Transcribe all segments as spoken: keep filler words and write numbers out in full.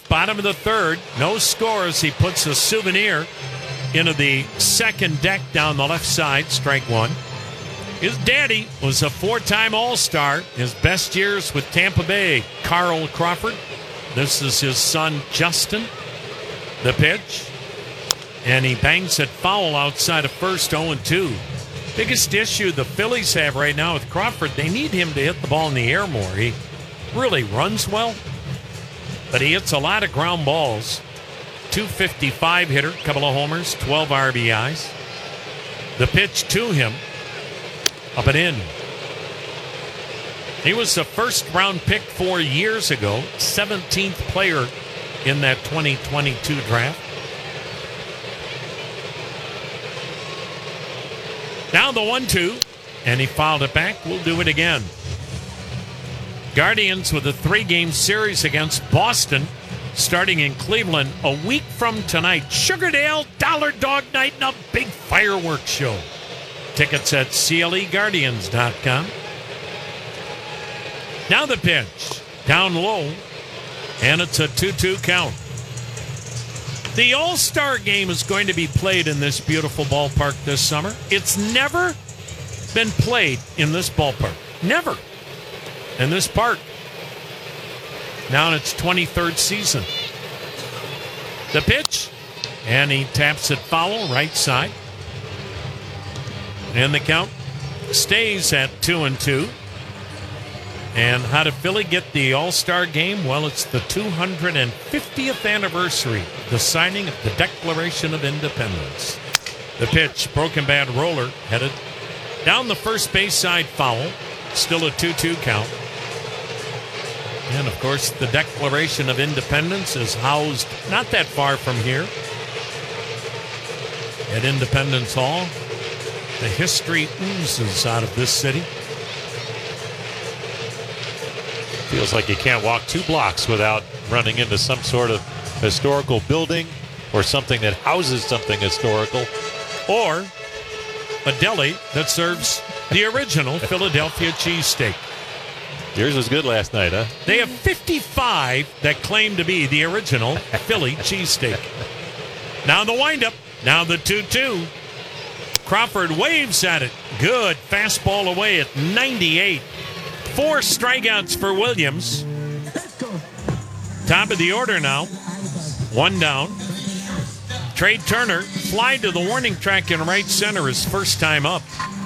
bottom of the third. No scores. He puts a souvenir into the second deck down the left side, strike one. His daddy was a four-time All-Star. His best years with Tampa Bay, Carl Crawford. This is his son, Justin. The pitch. And he bangs it foul outside of first, oh and two. Biggest issue the Phillies have right now with Crawford, they need him to hit the ball in the air more. He really runs well, but he hits a lot of ground balls. two fifty-five hitter, couple of homers, twelve R B Is. The pitch to him, up and in. He was the first round pick four years ago, seventeenth player in that twenty twenty-two draft. Now the one two, and he fouled it back. We'll do it again. Guardians with a three-game series against Boston, starting in Cleveland a week from tonight. Sugardale Dollar Dog Night and a big fireworks show. Tickets at C L E Guardians dot com. Now the pitch, down low, and it's a two two count. The All-Star Game is going to be played in this beautiful ballpark this summer. It's never been played in this ballpark. Never. In this park. Now in its twenty-third season. The pitch, and he taps it foul, right side. And the count stays at two and two. And how did Philly get the All-Star Game? Well, it's the two hundred fiftieth anniversary, the signing of the Declaration of Independence. The pitch, broken bat roller, headed down the first base side foul. Still a two two count. And, of course, the Declaration of Independence is housed not that far from here at Independence Hall. The history oozes out of this city. Feels like you can't walk two blocks without running into some sort of historical building or something that houses something historical. Or a deli that serves the original Philadelphia cheesesteak. Yours was good last night, huh? They have fifty-five that claim to be the original Philly cheesesteak. Now the windup. Now the two two. Crawford waves at it. Good. Fastball away at ninety-eight. Four strikeouts for Williams. Top of the order now. One down. Trey Turner fly to the warning track in right center his first time up.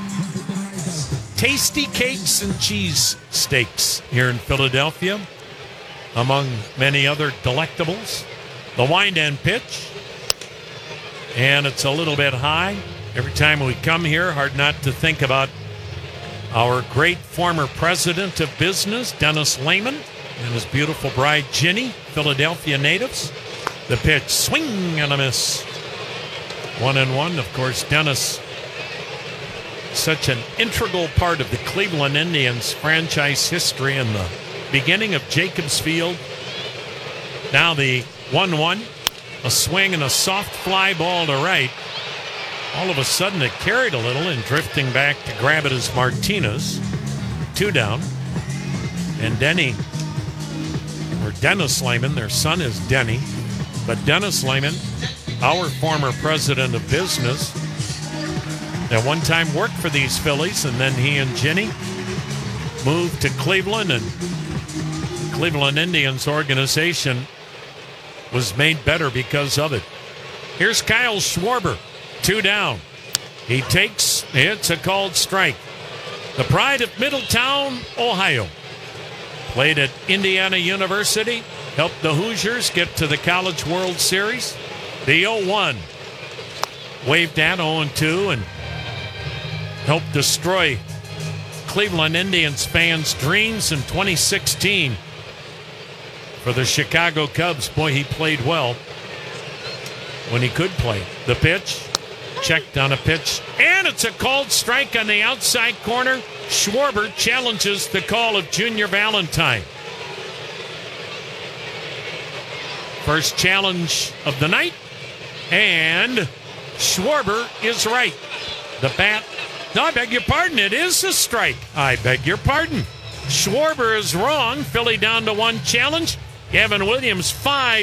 Tasty cakes and cheese steaks here in Philadelphia, among many other delectables. The wind end pitch. And it's a little bit high. Every time we come here, hard not to think about our great former president of business, Dennis Lehman, and his beautiful bride, Ginny, Philadelphia natives. The pitch, swing and a miss. One and one. Of course, Dennis, such an integral part of the Cleveland Indians franchise history in the beginning of Jacobs Field. Now the one one. A swing and a soft fly ball to right. All of a sudden it carried a little and drifting back to grab it as Martinez. Two down. And Denny, or Dennis Lehman, their son is Denny, but Dennis Lehman, our former president of business, at one time worked for these Phillies, and then he and Ginny moved to Cleveland, and Cleveland Indians organization was made better because of it. Here's Kyle Schwarber. Two down. He takes, it's a called strike. The pride of Middletown, Ohio. Played at Indiana University. Helped the Hoosiers get to the College World Series. The oh one. Waved at oh and two and helped destroy Cleveland Indians fans' dreams in twenty sixteen. For the Chicago Cubs, boy, he played well when he could play. The pitch. Checked on a pitch, and it's a called strike on the outside corner. Schwarber challenges the call of Junior Valentine. First challenge of the night, and Schwarber is right. The bat, no, I beg your pardon, it is a strike. I beg your pardon. Schwarber is wrong. Philly down to one challenge. Gavin Williams, five.